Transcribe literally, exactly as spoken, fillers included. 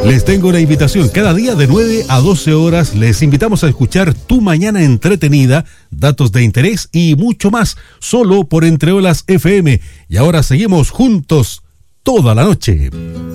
Les tengo una invitación. Cada día de nueve a doce horas les invitamos a escuchar Tu Mañana Entretenida, datos de interés y mucho más, solo por Entre Olas F M. Y ahora seguimos juntos toda la noche.